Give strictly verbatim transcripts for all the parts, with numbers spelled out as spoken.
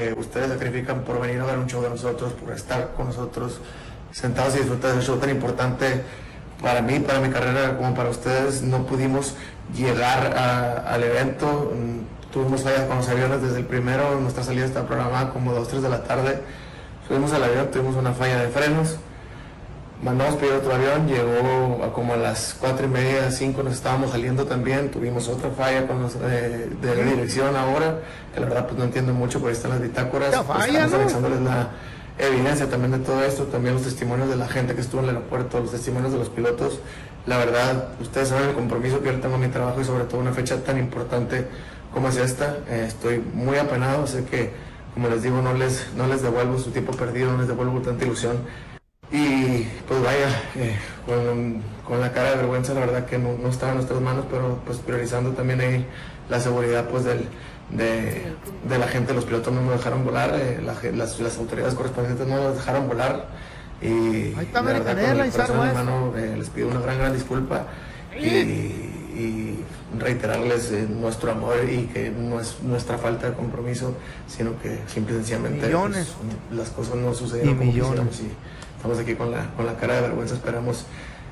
que ustedes sacrifican por venir a ver un show de nosotros, por estar con nosotros sentados y disfrutar de un show tan importante para mí, para mi carrera, como para ustedes. No pudimos llegar a, al evento, tuvimos fallas con los aviones desde el primero, nuestra salida está programada como dos, tres de la tarde, subimos al avión, tuvimos una falla de frenos, mandamos pedir otro avión, llegó a como a las cuatro y media, cinco, nos estábamos saliendo también, tuvimos otra falla con los, eh, de la dirección ahora, que la verdad pues no entiendo mucho, pero ahí están las bitácoras, pues, falla, estamos ¿no? anexándoles la evidencia también de todo esto, también los testimonios de la gente que estuvo en el aeropuerto, los testimonios de los pilotos. La verdad, ustedes saben el compromiso que yo tengo en mi trabajo y sobre todo una fecha tan importante como es esta. Eh, estoy muy apenado, sé que, como les digo, no les, no les devuelvo su tiempo perdido, no les devuelvo tanta ilusión. Y pues vaya, eh, con, con la cara de vergüenza, la verdad que no, no estaba en nuestras manos, pero pues priorizando también ahí la seguridad pues del... De, de la gente, los pilotos no nos dejaron volar, eh, la, las, las autoridades correspondientes no nos dejaron volar y ahí está la verdad con Canela, el corazón en West. mano eh, les pido una gran gran disculpa y, y reiterarles eh, nuestro amor y que no es nuestra falta de compromiso, sino que simple y sencillamente millones. Pues, las cosas no sucedieron y como millones. quisiéramos y estamos aquí con la, con la cara de vergüenza. Esperamos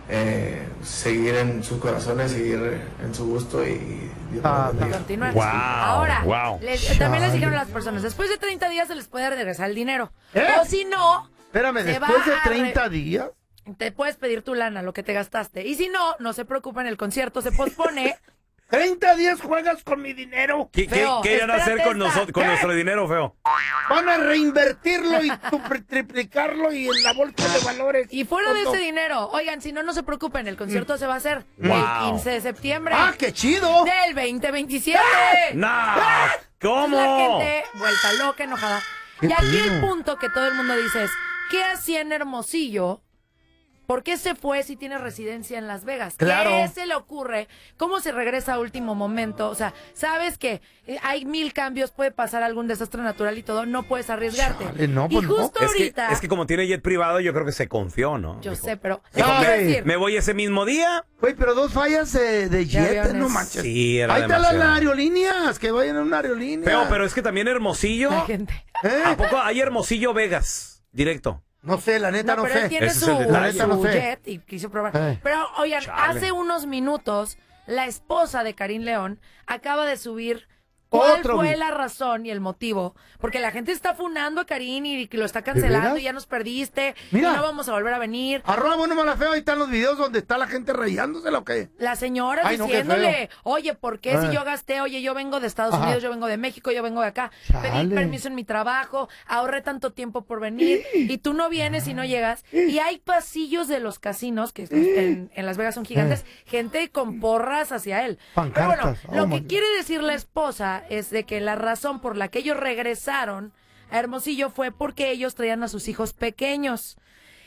Eh, seguir en sus corazones, seguir en su gusto y Dios Ah, nos bendiga. Continuar. Wow, Ahora, wow. les- también les dijeron a las personas, después de treinta días se les puede regresar el dinero. ¿Eh? O si no, Espérame, se después va de a treinta días. te puedes pedir tu lana, lo que te gastaste. Y si no, no se preocupen, el concierto se pospone. treinta días juegas con mi dinero. ¿Qué, qué, Feo, qué irán a hacer espérate con, esta. nosotros, con ¿Qué? nuestro dinero, feo? Van a reinvertirlo y tu- triplicarlo y en la bolsa de valores. Y fuera de Todo. ese dinero, oigan, si no, no se preocupen, el concierto se va a hacer Wow. el quince de septiembre ¡Ah, qué chido! del veinte veintisiete. ¡No! La ¿Cómo? gente vuelta loca, enojada. ¿Qué Y aquí pedo? el punto que todo el mundo dice es, ¿qué hacía en Hermosillo? ¿Por qué se fue si tiene residencia en Las Vegas? Claro. ¿Qué se le ocurre? ¿Cómo se regresa a último momento? O sea, sabes que eh, hay mil cambios, puede pasar algún desastre natural y todo, no puedes arriesgarte. Chale, no, y pues no. justo Es que, ahorita, es que como tiene jet privado, yo creo que se confió, ¿no? yo Dijo, sé, pero dijo, ¿qué quiero Ay, decir? me voy ese mismo día. Güey, pero dos fallas eh, de jet, aviones. no manches. Sí, era Ahí están las demasiado. aerolíneas, que vayan a una aerolínea. Feo, pero es que también Hermosillo. La gente. ¿Eh? ¿A poco hay Hermosillo Vegas? Directo. No sé, la neta No, no, pero sé. él tiene Ese es su, el detalle. su La neta no sé. jet y quiso probar. Eh. Pero, oigan, Chale. hace unos minutos, la esposa de Karim León acaba de subir cuál Otro fue vi- la razón y el motivo. Porque la gente está funando a Karim y que lo está veras? cancelando y ya nos perdiste. Mira. Y no vamos a volver a venir. Arroba bueno mala feo, ahí están los videos donde está la gente rayándose lo que. La señora Ay, no, qué diciéndole, feo. oye, ¿por qué Eh. si yo gasté? Oye, yo vengo de Estados Ajá. Unidos, yo vengo de México, yo vengo de acá. Chale. Pedí permiso en mi trabajo, ahorré tanto tiempo por venir y tú no vienes y no llegas. Y hay pasillos de los casinos, que en, en Las Vegas son gigantes, gente con porras hacia él. Pero Pancartas. bueno, lo Oh, que my quiere decir la esposa es de que la razón por la que ellos regresaron a Hermosillo fue porque ellos traían a sus hijos pequeños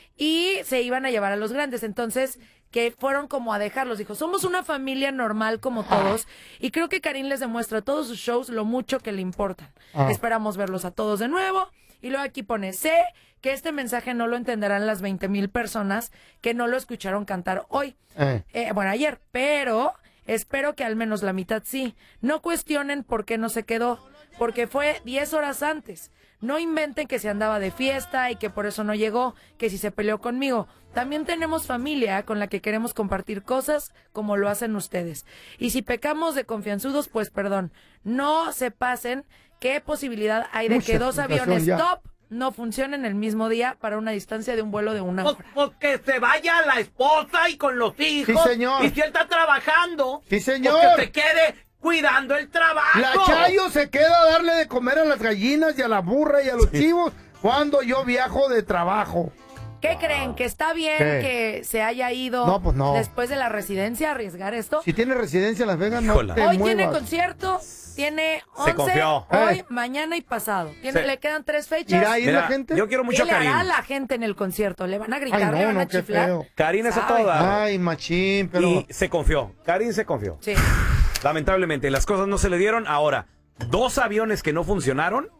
y se iban a llevar a los grandes. Entonces, que fueron como a dejarlos. Dijo, somos una familia normal como todos. Y creo que Karim les demuestra a todos sus shows lo mucho que le importan. Ah. Esperamos verlos a todos de nuevo. Y luego aquí pone, sé que este mensaje no lo entenderán las veinte mil personas que no lo escucharon cantar hoy. Eh. Eh, bueno, ayer. Pero espero que al menos la mitad sí. No cuestionen por qué no se quedó. Porque fue diez horas antes. No inventen que se andaba de fiesta y que por eso no llegó, que si se peleó conmigo. También tenemos familia con la que queremos compartir cosas como lo hacen ustedes. Y si pecamos de confianzudos, pues perdón. No se pasen. ¿Qué posibilidad hay de Mucha que dos explicación aviones ya. top no funcionen el mismo día para una distancia de un vuelo de una Pues, hora? pues que se vaya la esposa y con los hijos. Sí, señor. Y si él está trabajando, Sí, señor. pues que se quede cuidando el trabajo. La Chayo se queda a darle de comer a las gallinas y a la burra y a los chivos cuando yo viajo de trabajo. ¿Qué creen? ¿Que está bien ¿Qué? que se haya ido No, pues no. después de la residencia a arriesgar esto? Si tiene residencia en Las Vegas, Híjola. no te Hoy muevas. tiene concierto, tiene Se once, confió. hoy, Eh. mañana y pasado. Tiene, Se- Le quedan tres fechas. ¿Irá a ir Mira, la gente? yo quiero mucho ¿Qué a le hará a Karim. la gente en el concierto? ¿Le van a gritar? Ay, ¿Le no, van a no, qué chiflar? feo. Karim es a ¿Sabe? toda. Ay, machín, pero... Y se confió. Karim se confió. Sí. Lamentablemente, las cosas no se le dieron. Ahora, dos aviones que no funcionaron.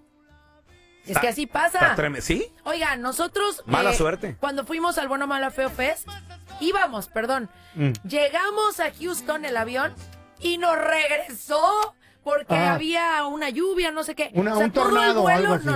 Es que así pasa. Está trem- ¿Sí? Oigan, nosotros... Mala suerte. Cuando fuimos al Bueno, Mala, Feo Fest, íbamos, perdón, Mm. llegamos a Houston el avión y nos regresó porque Ajá. había una lluvia, no sé qué. Una- O sea, un todo el tornado o vuelo algo así. nos